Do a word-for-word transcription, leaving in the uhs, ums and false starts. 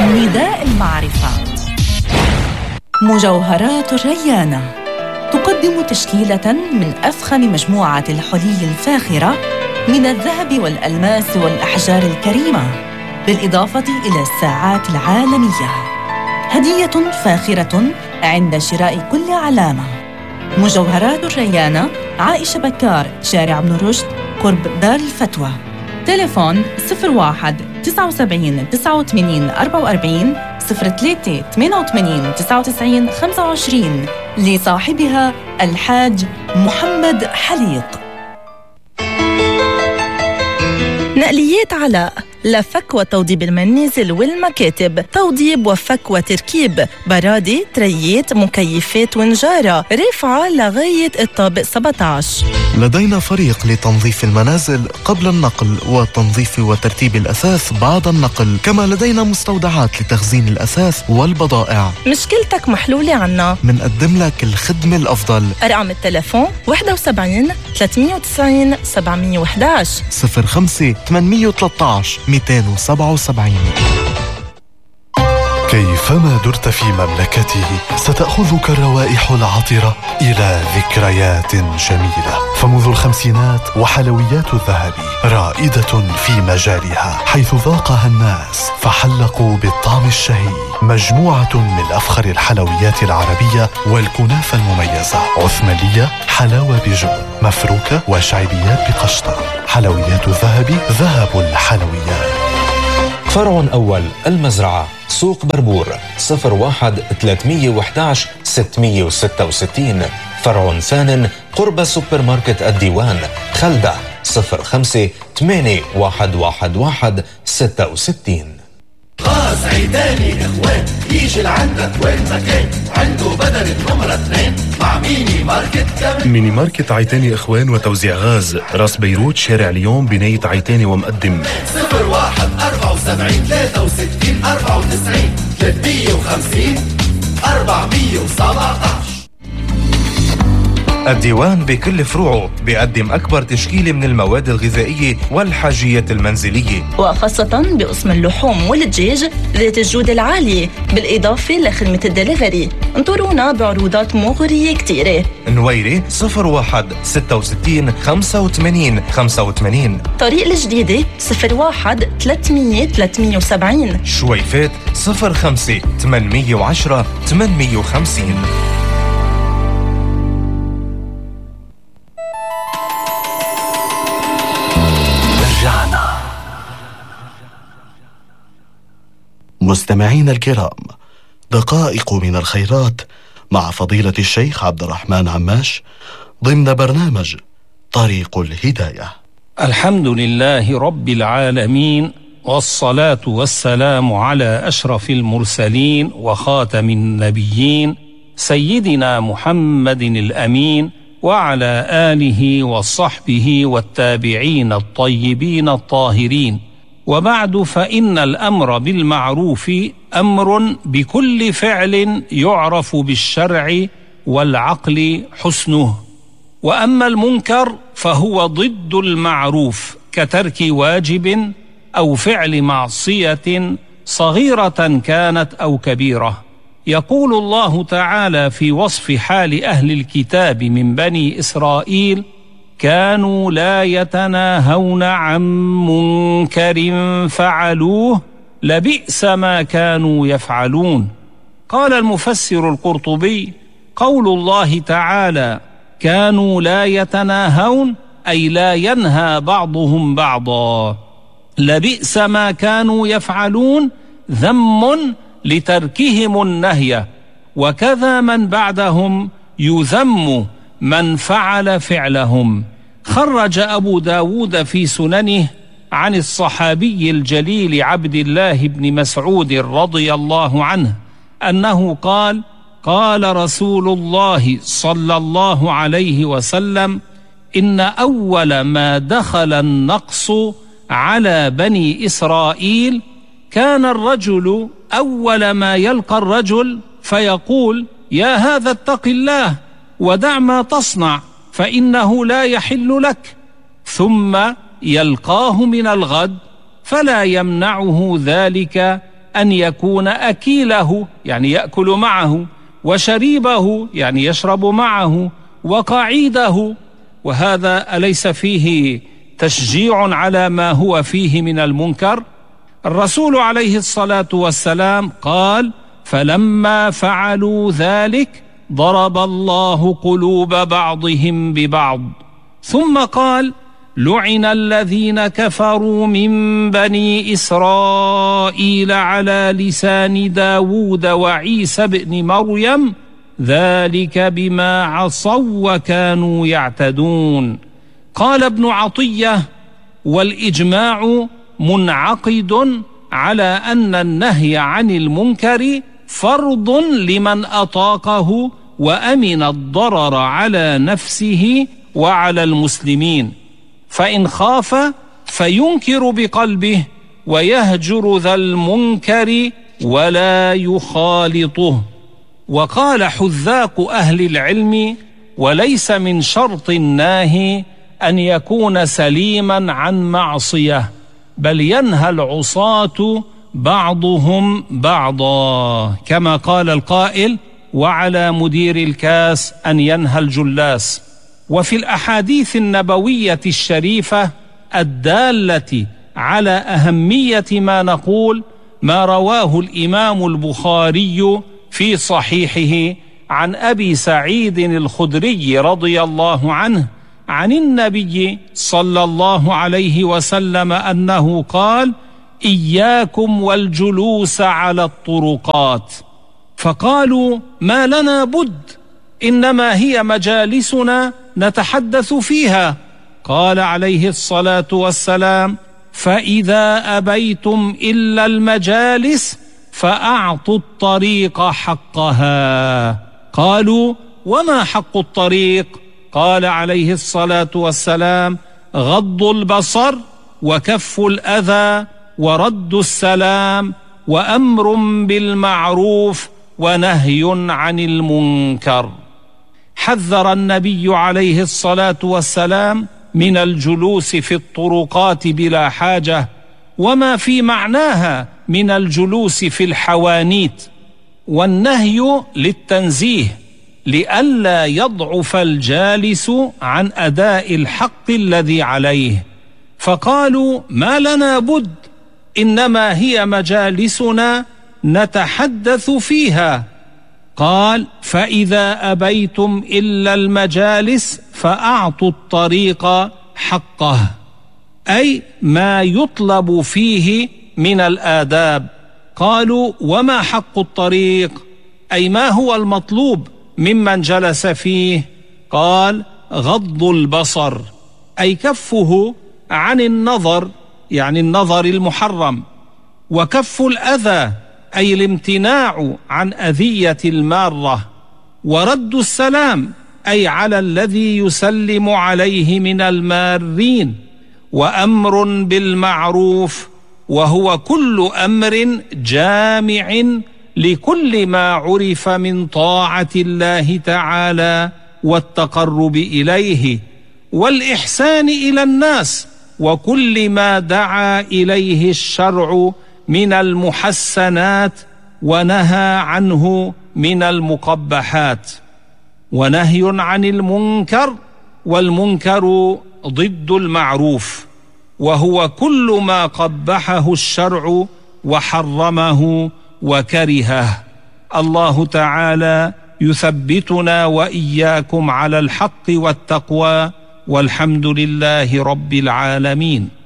نداء المعرفة. مجوهرات الريانة تقدم تشكيلة من أفخم مجموعة الحلي الفاخرة من الذهب والألماس والأحجار الكريمة، بالإضافة إلى الساعات العالمية. هدية فاخرة عند شراء كل علامة. مجوهرات الريانة، عائشة بكار، شارع ابن رشد، قرب دار الفتوى. تليفون صفر واحد تسعة وسبعين تسعة وثمانين أربعة وأربعين صفر ثلاثة ثمانية وثمانين تسعة وتسعين خمسة وعشرين، لصاحبها الحاج محمد حليق. نقليات علاء، لفك وتوضيب المنازل والمكاتب، توضيب وفك وتركيب، برادي، تريات، مكيفات ونجارة، رفعة لغاية الطابق سبعة عشر. لدينا فريق لتنظيف المنازل قبل النقل وتنظيف وترتيب الأثاث بعد النقل، كما لدينا مستودعات لتخزين الأثاث والبضائع. مشكلتك محلولة عنا، منقدم لك الخدمة الأفضل. أرقام التلفون واحد وسبعين ثلاثمية وتسعين سبعمية وإحدى عشر صفر خمسة ثمانمية وثلاثة عشر مئتين وسبعة وسبعين. كيفما درت في مملكته ستأخذك الروائح العطرة إلى ذكريات جميلة. فمنذ الخمسينات وحلويات الذهب رائدة في مجالها، حيث ذاقها الناس فحلقوا بالطعم الشهي. مجموعة من أفخر الحلويات العربية والكنافة المميزة، عثمانية، حلاوة بجبن، مفروكة وشعبيات بقشطة. حلويات الذهب، ذهب الحلويات. فرع أول المزرعة، سوق بربور، صفر واحد ثلاثمية وإحدى عشر ستمية وستة وستين. فرع ثان قرب سوبر ماركت الديوان، خلدة، صفر خمسة ثمانية واحد واحد واحد ستة وستين. غاز عيداني اخوان، يجي لعندك وين ما كان، عنده بدل النمرة اثنين مع ميني ماركت كامل. ميني ماركت عيتاني اخوان وتوزيع غاز، راس بيروت، شارع ليون، بناية عيتاني، ومقدم صفر واحد أربعة وسبعين ثلاثة وستين أربعة وتسعين ثلاثمية وخمسين أربعمية وسبعة عشر. الديوان بكل فروعه بيقدم أكبر تشكيلة من المواد الغذائية والحاجية المنزلية، وخاصة بقسم اللحوم والدجاج ذات الجودة العالية، بالإضافة لخدمة الدليفري. انطرونا بعروضات مغرية كتيرة. نويري، صفر واحد ستة وستين خمسة وثمانين خمسة وثمانين. طريق الجديدة، صفر واحد ثلاثمية ثلاثمية وسبعين. شويفات، صفر خمسة ثمانمية وعشرة ثمانمية وخمسين. مستمعين الكرام، دقائق من الخيرات مع فضيلة الشيخ عبد الرحمن عماش ضمن برنامج طريق الهداية. الحمد لله رب العالمين، والصلاة والسلام على أشرف المرسلين وخاتم النبيين سيدنا محمد الأمين، وعلى آله وصحبه والتابعين الطيبين الطاهرين. وبعد، فإن الأمر بالمعروف أمر بكل فعل يعرف بالشرع والعقل حسنه، وأما المنكر فهو ضد المعروف، كترك واجب أو فعل معصية صغيرة كانت أو كبيرة. يقول الله تعالى في وصف حال أهل الكتاب من بني إسرائيل: كانوا لا يتناهون عن منكر فعلوه لبئس ما كانوا يفعلون. قال المفسر القرطبي: قول الله تعالى كانوا لا يتناهون أي لا ينهى بعضهم بعضا، لبئس ما كانوا يفعلون ذم لتركهم النهي، وكذا من بعدهم يذم من فعل فعلهم. خرج أبو داود في سننه عن الصحابي الجليل عبد الله بن مسعود رضي الله عنه أنه قال: قال رسول الله صلى الله عليه وسلم: إن أول ما دخل النقص على بني إسرائيل كان الرجل أول ما يلقى الرجل فيقول: يا هذا اتق الله ودع ما تصنع فإنه لا يحل لك، ثم يلقاه من الغد فلا يمنعه ذلك أن يكون أكيله يعني يأكل معه، وشريبه يعني يشرب معه، وقعيده، وهذا أليس فيه تشجيع على ما هو فيه من المنكر؟ الرسول عليه الصلاة والسلام قال: فلما فعلوا ذلك ضرب الله قلوب بعضهم ببعض. ثم قال: لعن الذين كفروا من بني إسرائيل على لسان داود وعيسى بن مريم ذلك بما عصوا وكانوا يعتدون. قال ابن عطية: والإجماع منعقد على أن النهي عن المنكر فرض لمن أطاقه وأمن الضرر على نفسه وعلى المسلمين، فإن خاف فينكر بقلبه ويهجر ذا المنكر ولا يخالطه. وقال حذاق أهل العلم: وليس من شرط الناهي أن يكون سليما عن معصية، بل ينهى العصاة بعضهم بعضا، كما قال القائل: وعلى مدير الكاس أن ينهى الجلاس. وفي الأحاديث النبوية الشريفة الدالة على أهمية ما نقول ما رواه الإمام البخاري في صحيحه عن أبي سعيد الخدري رضي الله عنه عن النبي صلى الله عليه وسلم أنه قال: إياكم والجلوس على الطرقات. فقالوا: ما لنا بد، إنما هي مجالسنا نتحدث فيها. قال عليه الصلاة والسلام: فإذا أبيتم إلا المجالس فأعطوا الطريق حقها. قالوا: وما حق الطريق؟ قال عليه الصلاة والسلام: غض البصر وكف الأذى ورد السلام وأمر بالمعروف ونهي عن المنكر. حذر النبي عليه الصلاة والسلام من الجلوس في الطرقات بلا حاجة، وما في معناها من الجلوس في الحوانيت، والنهي للتنزيه لئلا يضعف الجالس عن أداء الحق الذي عليه. فقالوا: ما لنا بد، إنما هي مجالسنا نتحدث فيها. قال: فإذا أبيتم إلا المجالس فأعطوا الطريق حقه، أي ما يطلب فيه من الآداب. قالوا: وما حق الطريق؟ أي ما هو المطلوب ممن جلس فيه؟ قال: غض البصر، أي كفه عن النظر، يعني النظر المحرم، وكف الأذى، أي الامتناع عن أذية المارة، ورد السلام، أي على الذي يسلم عليه من المارين، وأمر بالمعروف، وهو كل أمر جامع لكل ما عرف من طاعة الله تعالى والتقرب إليه والإحسان إلى الناس، وكل ما دعا إليه الشرع من المحسنات ونهى عنه من المقبحات. ونهي عن المنكر، والمنكر ضد المعروف، وهو كل ما قبحه الشرع وحرمه وكرهه. الله تعالى يثبتنا وإياكم على الحق والتقوى، والحمد لله رب العالمين.